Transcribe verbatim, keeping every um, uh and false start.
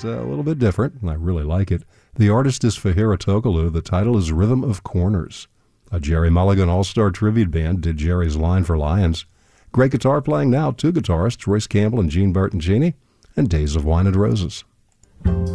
is a little bit different, and I really like it. The artist is Fahira Tokalu. The title is Rhythm of Corners. A Jerry Mulligan All-Star Tribute Band did Jerry's line for Lions. Great guitar playing now, two guitarists, Royce Campbell and Gene Bertoncini, and Days of Wine and Roses.